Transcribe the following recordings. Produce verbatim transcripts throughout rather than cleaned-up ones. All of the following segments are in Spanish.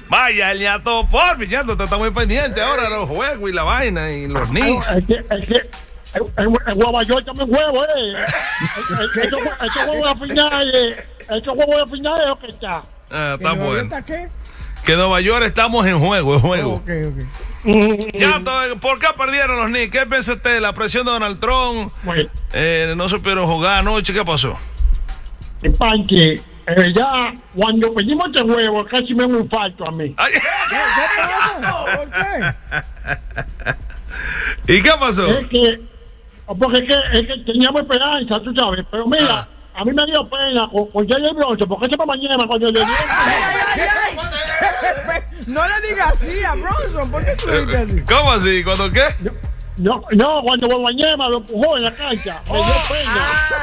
Vaya, el ñato, por fin, ñato, te está muy pendiente ahora de los juegos y la vaina y los Knicks. Es que, es que, en Nueva York también huevo, eh. Estos juegos de final, estos juegos de final es lo que está. Ah, está bueno. ¿Qué? Que en Nueva York estamos en juego, en juego. Oh, okay, okay. Ñato, ¿por qué perdieron los Knicks? ¿Qué piensa usted? La presión de Donald Trump, Bueno, eh, no supieron jugar anoche, ¿qué pasó? el panque, eh, ya cuando pedimos este huevo casi me da un infarto a mí. Ay. ¿Por qué? ¿Y qué pasó? Es que, porque es que, es que teníamos esperanza, tú sabes, pero mira, Ah. a mí me dio pena con, con Jalen Bronson, porque ese para mañana cuando le dieron. No le digas así a Bronson. ¿Por qué tú le dices así? ¿Cómo así? ¿Cuándo qué? No, no, cuando Guañema lo empujó en la cancha, me dio pena.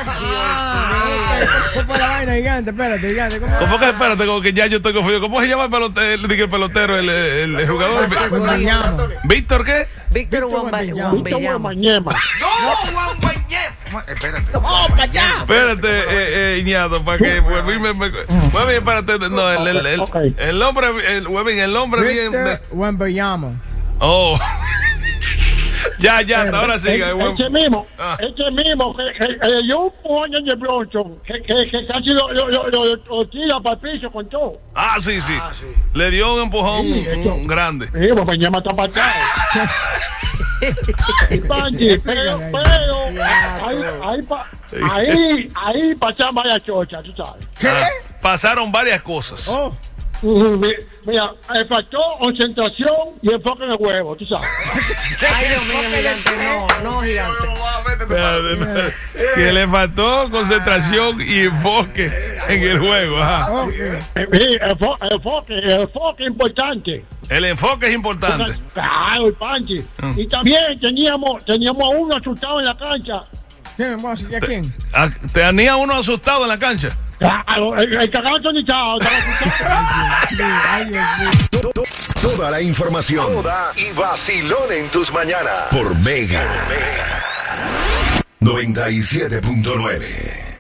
¿Cómo fue la vaina, gigante? Espérate, gigante. ¿Cómo? ¿Cómo que espérate? Como que ya yo estoy confundido. ¿Cómo se llama el pelotero? El, el pelotero, el, el, el jugador. ¿Víctor qué? Víctor Wembanyama. Víctor Guañema. Espérate. Espérate, eh, eh, Iñato, para que Webin me, me, Webin, espérate, no, el, el, el, Ok. el nombre, el, Webin, el nombre bien. Víctor Wembanyama. Oh. Ya, ya, hasta ahora siga. Ese mismo, Ah. ese mismo, que, que, que yo un puño de Bronson, que, que, que casi lo, lo, lo, lo, lo tira para el piso con todo. Ah, sí, sí. Le dio un empujón Sí, un- eso. un grande. Sí, Guañema está para atrás. Panchi, pero, pero, ahí, ahí, pa- ahí, ahí pasan varias chochas, tú sabes. Ah, pasaron varias cosas. Oh. Mm, mi- Mira, me faltó concentración y enfoque en el huevo, tú sabes. Ay, Dios mío, gigante. No, no, gigante. Espérate, no. Que le faltó concentración y enfoque en el juego. Ajá. Okay. Eh, sí, enfo- enfoque, enfoque importante. El enfoque es importante. Claro, el Panchi. Mm. Y también teníamos, teníamos a uno asustado en la cancha. ¿Quién? ¿Vamos a decir a quién? Ah, ¿Tenía uno asustado en la cancha? Claro, el, el cagado Tony Chao, estaba asustado. Ay, Dios mío. Toda la información Toda y vacilón en tus mañanas por Mega noventa y siete punto nueve.